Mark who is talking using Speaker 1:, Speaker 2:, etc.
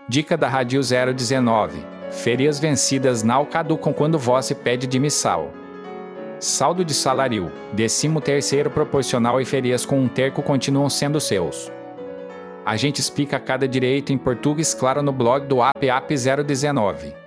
Speaker 1: Dica da Rádio 019. Férias vencidas não caducam quando você pede demissão. Saldo de salário, 13º proporcional e férias com um terço continuam sendo seus. A gente explica cada direito em português claro no blog do app 019.